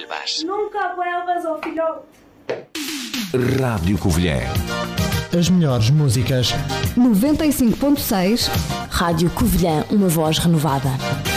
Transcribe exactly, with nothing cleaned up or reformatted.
bebés. Nunca vuelvas ao filhote. Rádio Covilhã. As melhores músicas. noventa e cinco ponto seis. Rádio Covilhã, uma voz renovada.